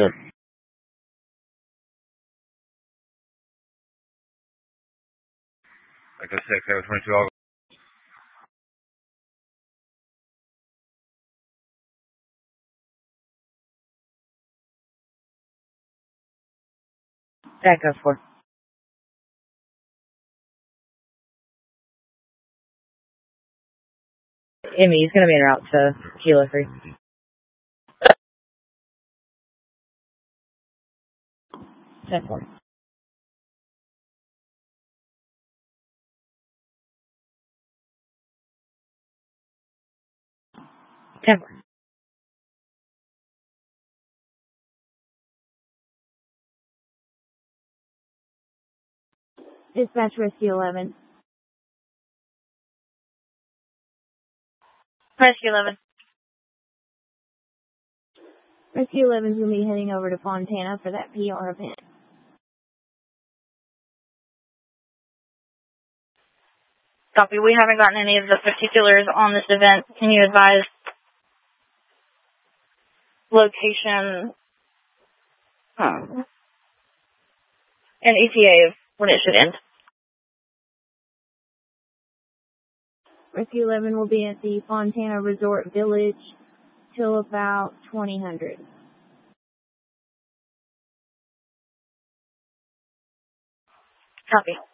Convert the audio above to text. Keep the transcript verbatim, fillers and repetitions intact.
sir. Echo six, Echo twenty-two, I'll Echo four. Emmy, he's going to be en route to Kilo three. ten four. ten four. Dispatch Rescue eleven. Rescue eleven. Rescue eleven's going to be heading over to Fontana for that P R event. Copy. We haven't gotten any of the particulars on this event. Can you advise location um, and E T A of when it should end? Rescue eleven will be at the Fontana Resort Village till about twenty hundred. Copy.